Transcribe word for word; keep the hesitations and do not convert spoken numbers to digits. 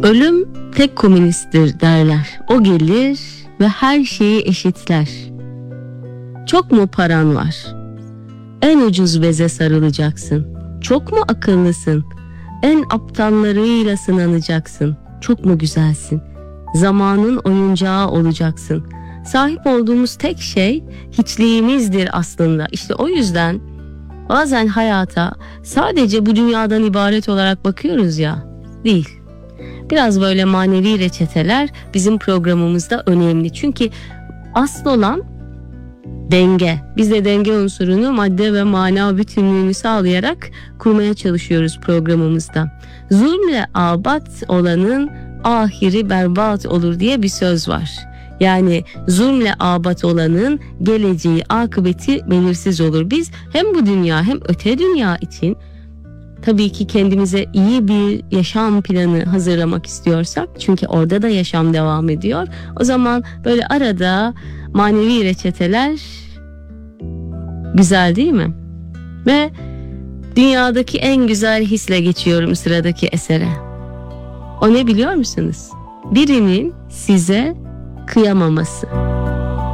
Ölüm tek komünisttir derler. O gelir ve her şeyi eşitler. Çok mu paran var? En ucuz beze sarılacaksın. Çok mu akıllısın? En aptallarıyla sınanacaksın. Çok mu güzelsin? Zamanın oyuncağı olacaksın. Sahip olduğumuz tek şey hiçliğimizdir aslında. İşte o yüzden bazen hayata sadece bu dünyadan ibaret olarak bakıyoruz ya. Değil. Biraz böyle manevi reçeteler bizim programımızda önemli. Çünkü asıl olan denge. Biz de denge unsurunu madde ve mana bütünlüğünü sağlayarak kurmaya çalışıyoruz programımızda. Zulmle abat olanın ahiri berbat olur diye bir söz var. Yani zulmle abat olanın geleceği, akıbeti belirsiz olur. Biz hem bu dünya hem öte dünya için tabii ki kendimize iyi bir yaşam planı hazırlamak istiyorsak, çünkü orada da yaşam devam ediyor. O zaman böyle arada manevi reçeteler güzel değil mi? Ve dünyadaki en güzel hisle geçiyorum sıradaki esere. O ne biliyor musunuz? Birinin size kıyamaması.